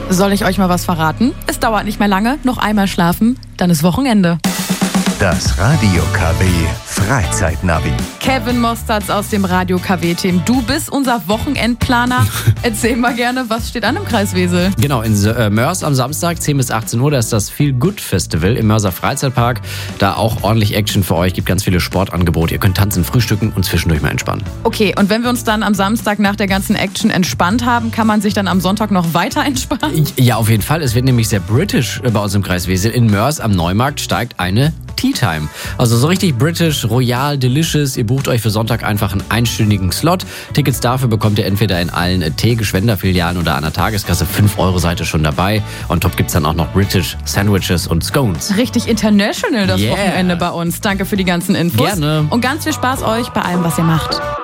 Soll ich euch mal was verraten? Es dauert nicht mehr lange, noch einmal schlafen, dann ist Wochenende. Das Radio KW Freizeitnavi. Kevin Mosterz aus dem Radio KW-Team. Du bist unser Wochenendplaner. Erzähl mal gerne, was steht an im Kreis Wesel? Genau, in Mörs am Samstag 10 bis 18 Uhr, da ist das Feel Good Festival im Mörser Freizeitpark. Da auch ordentlich Action für euch, gibt ganz viele Sportangebote. Ihr könnt tanzen, frühstücken und zwischendurch mal entspannen. Okay, und wenn wir uns dann am Samstag nach der ganzen Action entspannt haben, kann man sich dann am Sonntag noch weiter entspannen? Ja, auf jeden Fall. Es wird nämlich sehr british bei uns im Kreis Wesel. In Mörs am Neumarkt steigt eine Tea Time. Also so richtig british, royal, delicious. Ihr bucht euch für Sonntag einfach einen einstündigen Slot. Tickets dafür bekommt ihr entweder in allen Tee-Geschwender-Filialen oder an der Tageskasse. 5 € seid ihr schon dabei. Und top gibt's dann auch noch British Sandwiches und Scones. Richtig international das Wochenende bei uns. Danke für die ganzen Infos. Gerne. Und ganz viel Spaß euch bei allem, was ihr macht.